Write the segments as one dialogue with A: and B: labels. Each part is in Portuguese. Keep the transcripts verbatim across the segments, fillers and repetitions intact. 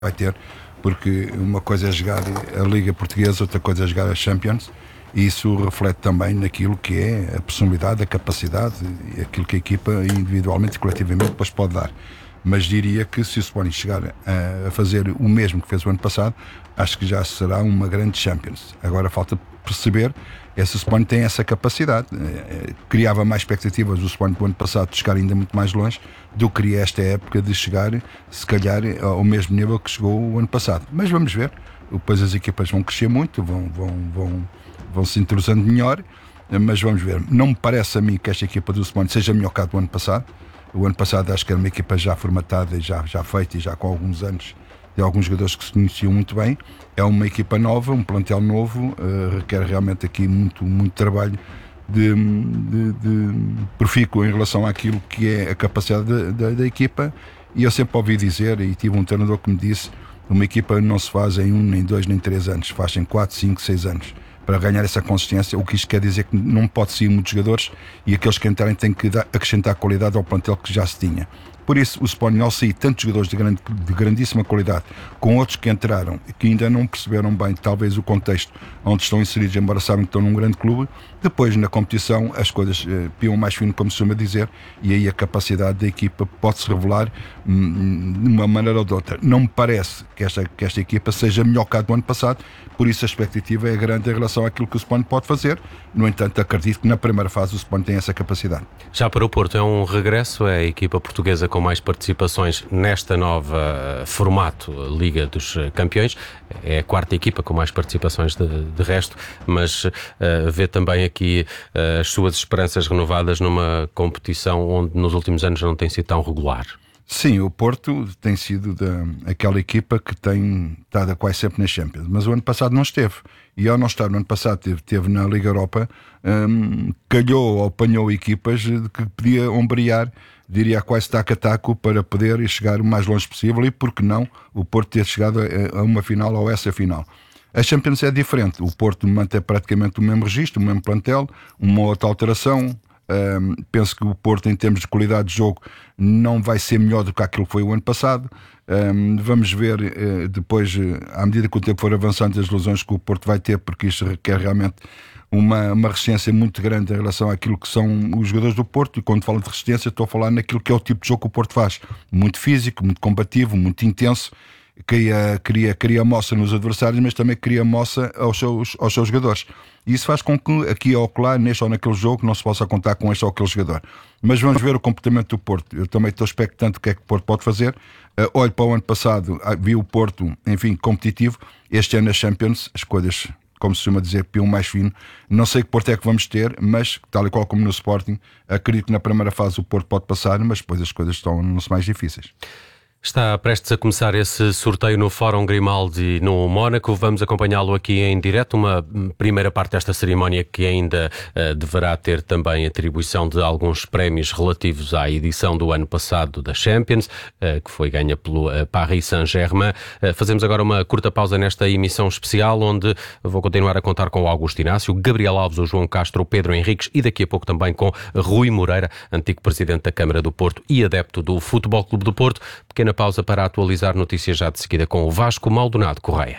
A: vai ter, porque uma coisa é jogar a Liga Portuguesa, outra coisa é jogar a Champions, e isso reflete também naquilo que é a personalidade, a capacidade, aquilo que a equipa individualmente e coletivamente depois pode dar. Mas diria que se o Sporting chegar a, a fazer o mesmo que fez o ano passado, acho que já será uma grande Champions. Agora falta perceber é se o Sporting tem essa capacidade. Criava mais expectativas do Sporting do ano passado de chegar ainda muito mais longe do que queria esta época de chegar, se calhar, ao mesmo nível que chegou o ano passado. Mas vamos ver. Depois as equipas vão crescer muito, vão, vão, vão, vão se entrosando melhor, mas vamos ver. Não me parece a mim que esta equipa do Sporting seja melhor que a do ano passado. O ano passado acho que era uma equipa já formatada, já, já feita e já com alguns anos, de alguns jogadores que se conheciam muito bem. É uma equipa nova, um plantel novo, uh, requer realmente aqui muito, muito trabalho de, de, de profícuo em relação àquilo que é a capacidade da, da, da equipa. E eu sempre ouvi dizer, e tive um treinador que me disse, uma equipa não se faz em um, nem dois, nem três anos, se faz em quatro, cinco, seis anos. Para ganhar essa consistência, o que isto quer dizer que não pode sair muitos jogadores e aqueles que entrarem têm que dar, acrescentar qualidade ao plantel que já se tinha. Por isso, o Sporting, ao sair tantos jogadores de, grande, de grandíssima qualidade, com outros que entraram e que ainda não perceberam bem, talvez, o contexto onde estão inseridos, embora sabem que estão num grande clube, depois, na competição, as coisas eh, piam mais fino, como se costuma dizer, e aí a capacidade da equipa pode-se revelar hum, de uma maneira ou de outra. Não me parece que esta, que esta equipa seja melhor que a do ano passado, por isso a expectativa é grande em relação àquilo que o Sporting pode fazer. No entanto, acredito que na primeira fase o Sporting tem essa capacidade.
B: Já para o Porto é um regresso, é a equipa portuguesa com mais participações nesta nova formato Liga dos Campeões, é a quarta equipa com mais participações de, de resto, mas uh, vê também aqui uh, as suas esperanças renovadas numa competição onde nos últimos anos não tem sido tão regular.
A: Sim, o Porto tem sido da, aquela equipa que tem estado quase sempre nas Champions, mas o ano passado não esteve, e ao não estar no ano passado esteve, esteve na Liga Europa, hum, calhou ou apanhou equipas que podia ombrear, diria quase taco a taco, para poder chegar o mais longe possível, e por que não o Porto ter chegado a, a uma final ou essa final. A Champions é diferente, o Porto mantém praticamente o mesmo registro, o mesmo plantel, uma outra alteração. Um, penso que o Porto, em termos de qualidade de jogo, não vai ser melhor do que aquilo que foi o ano passado. Um, vamos ver uh, depois, uh, à medida que o tempo for avançando, as lesões que o Porto vai ter, porque isto requer realmente uma, uma resistência muito grande em relação àquilo que são os jogadores do Porto. E quando falo de resistência, estou a falar naquilo que é o tipo de jogo que o Porto faz: muito físico, muito combativo, muito intenso. Cria, cria, cria moça nos adversários, mas também cria moça aos seus, aos seus jogadores. E isso faz com que aqui ou lá, neste ou naquele jogo, não se possa contar com este ou aquele jogador. Mas vamos ver o comportamento do Porto. Eu também estou expectante do que é que o Porto pode fazer. Uh, olho para o ano passado, vi o Porto, enfim, competitivo. Este ano na Champions, as coisas, como se costuma dizer, piam mais fino. Não sei que Porto é que vamos ter, mas, tal e qual como no Sporting, acredito que na primeira fase o Porto pode passar, mas depois as coisas tornam-se mais difíceis.
B: Está prestes a começar esse sorteio no Fórum Grimaldi no Mónaco. Vamos acompanhá-lo aqui em direto. Uma primeira parte desta cerimónia que ainda uh, deverá ter também atribuição de alguns prémios relativos à edição do ano passado da Champions, uh, que foi ganha pelo uh, Paris Saint-Germain. Uh, fazemos agora uma curta pausa nesta emissão especial, onde vou continuar a contar com o Augusto Inácio, Gabriel Alves, o João Castro, o Pedro Henriques e daqui a pouco também com Rui Moreira, antigo presidente da Câmara do Porto e adepto do Futebol Clube do Porto. Pequena pausa para atualizar notícias já de seguida com o Vasco Maldonado Correia.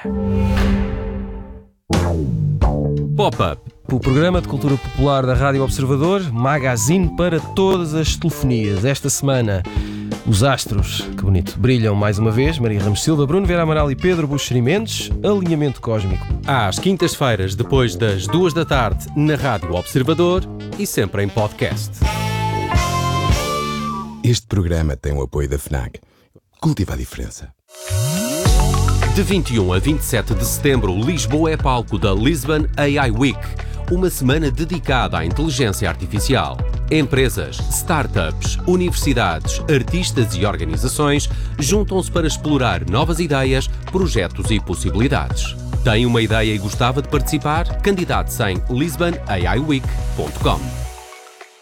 C: Pop-up, o programa de cultura popular da Rádio Observador, magazine para todas as telefonias. Esta semana, os astros, que bonito, brilham mais uma vez. Maria Ramos Silva, Bruno Vieira Amaral e Pedro Buxeri Mendes. Alinhamento cósmico.
B: Às quintas-feiras, depois das duas da tarde, na Rádio Observador e sempre em podcast.
D: Este programa tem o apoio da FNAC. Cultiva a diferença.
B: De vinte e um a vinte e sete de setembro, Lisboa é palco da Lisbon A I Week, uma semana dedicada à inteligência artificial. Empresas, startups, universidades, artistas e organizações juntam-se para explorar novas ideias, projetos e possibilidades. Tem uma ideia e gostava de participar? Candidate-se em lisbon a i week ponto com.